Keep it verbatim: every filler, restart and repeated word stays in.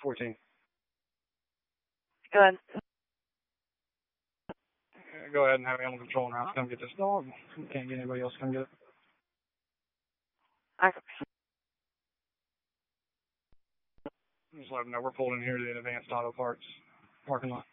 fourteen. Good. Go ahead and have animal control and house come get this dog. You can't get anybody else to come get it. I, Just let them know we're pulled in here to the Advanced Auto Parts parking lot.